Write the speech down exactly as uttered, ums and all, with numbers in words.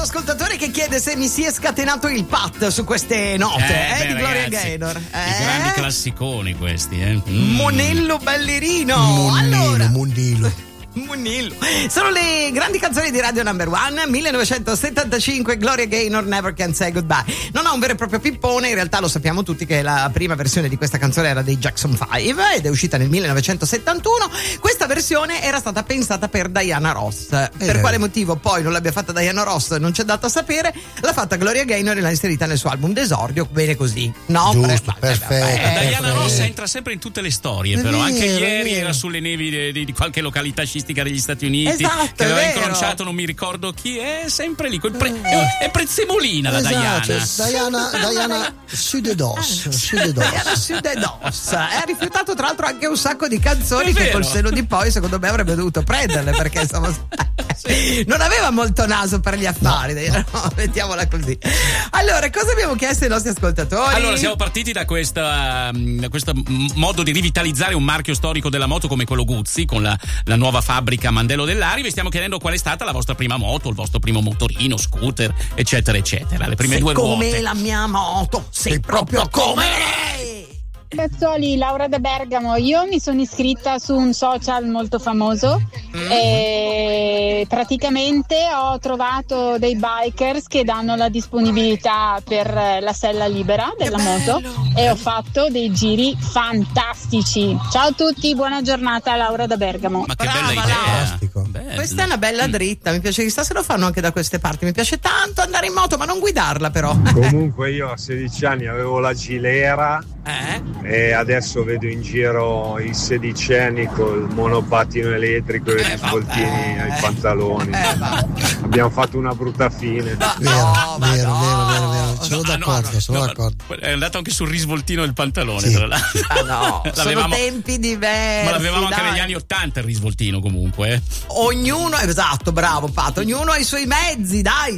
ascoltatore che chiede se mi si è scatenato il pat su queste note eh, eh, beh, di Gloria ragazzi, Gaynor. I Eh? grandi classiconi questi, eh. Mm. Monello ballerino. Monello, allora, Monello. Munillo. Sono le grandi canzoni di Radio Number One, millenovecentosettantacinque, Gloria Gaynor, Never Can Say Goodbye. Non ha un vero e proprio pippone, in realtà lo sappiamo tutti che la prima versione di questa canzone era dei Jackson Five ed è uscita nel millenovecentosettantuno. Questa versione era stata pensata per Diana Ross. Per Eh. quale motivo poi non l'abbia fatta Diana Ross non c'è dato a sapere. L'ha fatta Gloria Gaynor e l'ha inserita nel suo album d'esordio, bene così. No, Giusto, Pre- perfetto. eh, Diana perfetto. Ross entra sempre in tutte le storie, È però anche vero, è ieri vero. era sulle nevi di, di- di qualche località sciistica degli Stati Uniti, Esatto, che aveva è vero. incrociato non mi ricordo chi, è sempre lì quel pre- è, è prezzemolina la Diana. Esatto, Diana, Diana Sudedos, Sudedos. Diana Sudedos. E ha rifiutato tra l'altro anche un sacco di canzoni È che vero. col seno di poi secondo me avrebbe dovuto prenderle, perché insomma non aveva molto naso per gli affari. No, no, mettiamola così. Allora, cosa abbiamo chiesto ai nostri ascoltatori? Allora, siamo partiti da, questa, da questo modo di rivitalizzare un marchio storico della moto come quello Guzzi, con la, la nuova fabbrica Mandello dell'Ari. Vi stiamo chiedendo qual è stata la vostra prima moto, il vostro primo motorino, scooter, eccetera, eccetera. Le prime Sei due come ruote. la mia moto, sei proprio come lei. Ragazzuoli, Laura da Bergamo. Io mi sono iscritta su un social molto famoso e praticamente ho trovato dei bikers che danno la disponibilità per la sella libera della moto e ho fatto dei giri fantastici. Ciao a tutti, buona giornata, Laura da Bergamo. Ma che Brava, bella idea. fantastico. Bello. Questa è una bella dritta, mi piace, chissà se lo fanno anche da queste parti. Mi piace tanto andare in moto, ma non guidarla però. Comunque io a sedici anni avevo la Gilera Eh? e adesso vedo in giro i sedicenni col monopattino elettrico e Eh, gli svoltini vabbè, ai eh. pantaloni. Eh, va. Abbiamo fatto una brutta fine. Ma Vero, no, ma vero, no. vero, vero, vero. Sono Ah, no, d'accordo, no, sono no, d'accordo. È andato anche sul risvoltino del pantalone, Sì. tra l'altro. Ah, no, sono L'avevamo- tempi diversi. Ma l'avevamo anche dai. negli anni ottanta il risvoltino, comunque. eh. Ognuno, esatto, bravo Pato, ognuno ha i suoi mezzi, dai.